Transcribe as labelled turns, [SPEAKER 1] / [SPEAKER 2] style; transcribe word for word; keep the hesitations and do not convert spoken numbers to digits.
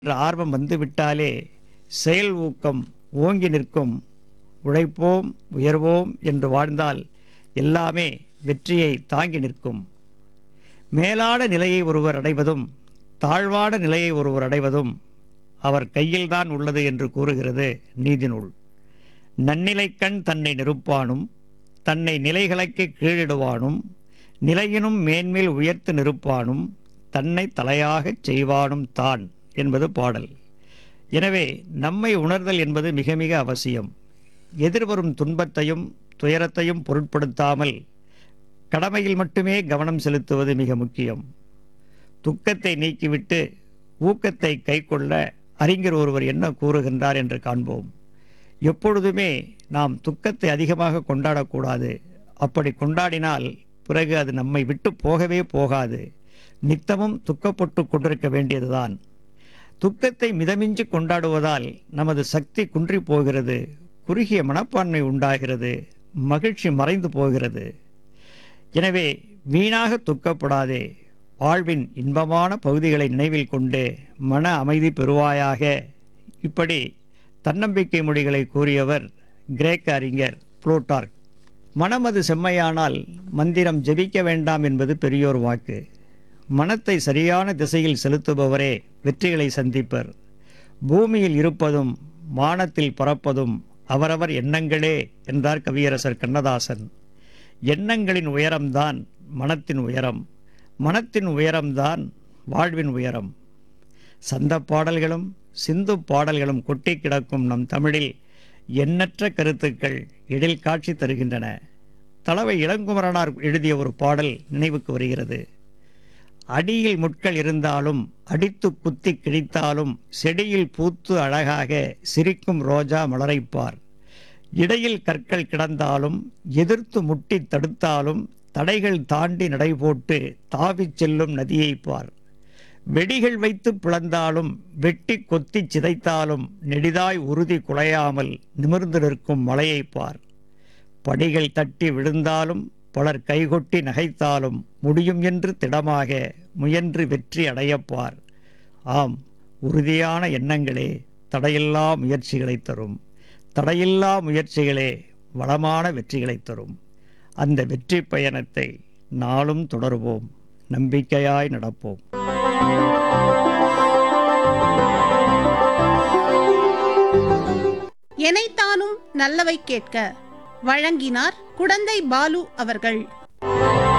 [SPEAKER 1] ஆர்வம் வந்துவிட்டாலே செயல் ஊக்கம் ஓங்கி நிற்கும். உழைப்போம் உயர்வோம் என்று வாழ்ந்தால் எல்லாமே வெற்றியை தாங்கி நிற்கும். மேலான நிலையை ஒருவர் அடைவதும் தாழ்வான நிலையை ஒருவர் அடைவதும் அவர் கையில்தான் உள்ளது என்று கூறுகிறது நீதிநூல். நன்னிலைக்கண் தன்னை நிறுப்பானும் தன்னை நிலைகளுக்கு கீழிடுவானும் நிலையினும் மேன்மேல் உயர்த்து நிறுப்பானும் தன்னை தலையாகச் செய்வானும் தான் என்பது பாடல். எனவே நம்மை உணர்தல் என்பது மிக மிக அவசியம். எதிர்வரும் துன்பத்தையும் துயரத்தையும் பொருட்படுத்தாமல் கடமையில் மட்டுமே கவனம் செலுத்துவது மிக முக்கியம். துக்கத்தை நீக்கிவிட்டு ஊக்கத்தை கைக்கொள்ள அறிஞர் ஒருவர் என்ன கூறுகின்றார் என்று காண்போம். எப்பொழுதுமே நாம் துக்கத்தை அதிகமாக கொண்டாடக்கூடாது. அப்படி கொண்டாடினால் பிறகு அது நம்மை விட்டு போகவே போகாது. நித்தமும் துக்கப்பட்டு கொண்டிருக்க வேண்டியதுதான். துக்கத்தை மிதமின்றி கொண்டாடுவதால் நமது சக்தி குன்றி போகிறது, குறுகிய மனப்பான்மை உண்டாகிறது, மகிழ்ச்சி மறைந்து போகிறது. எனவே வீணாக துக்கப்படாதே. வாழ்வின் இன்பமான பகுதிகளை நினைவில் கொண்டு மன அமைதி பெறுவாயாக. இப்படி தன்னம்பிக்கை மொழிகளை கூறியவர் கிரேக்க அறிஞர் புளூட்டார்க். மனமது செம்மையானால் மந்திரம் ஜெபிக்க வேண்டாம் என்பது பெரியோர் வாக்கு. மனத்தை சரியான திசையில் செலுத்துபவரே வெற்றிகளை சந்திப்பர். பூமியில் இருப்பதும் வானத்தில் பறப்பதும் அவரவர் எண்ணங்களே என்றார் கவியரசர் கண்ணதாசன். எண்ணங்களின் உயரம்தான் மனத்தின் உயரம், மனத்தின் உயரம்தான் வாழ்வின் உயரம். சந்த பாடல்களும் சிந்து பாடல்களும் கொட்டி கிடக்கும் நம் தமிழில் எண்ணற்ற கருத்துக்கள் எழில் காட்சி தருகின்றன. தளவை இளங்குமரனார் எழுதிய ஒரு பாடல் நினைவுக்கு வருகிறது. அடியில் முட்கள் இருந்தாலும் அடித்து குத்தி கிழித்தாலும் செடியில் பூத்து அழகாக சிரிக்கும் ரோஜா மலரைப்பார். இடையில் கற்கள் கிடந்தாலும் எதிர்த்து முட்டி தடுத்தாலும் தடைகள் தாண்டி நடைபோட்டு தாவிச் செல்லும் நதியைப் பார். வெடிகள் வைத்து பிளந்தாலும் வெட்டி கொத்தி சிதைத்தாலும் நெடிதாய் உறுதி குலையாமல் நிமிர்ந்து நிற்கும் மலையைப் பார். படிகள் தட்டி விழுந்தாலும் பலர் கைகொட்டி நகைத்தாலும் முடியும் என்று திடமாக முயன்று வெற்றி அடையப்பார். ஆம், உறுதியான எண்ணங்களே தடையில்லா முயற்சிகளை தரும். தடையில்லா முயற்சிகளே வளமான வெற்றிகளை தரும். அந்த வெற்றி பயணத்தை நாளும் தொடருவோம். நம்பிக்கையாய் நடப்போம்.
[SPEAKER 2] எனைத்தானும் நல்லவை கேட்க வழங்கினார் குடந்தை பாலு அவர்கள்.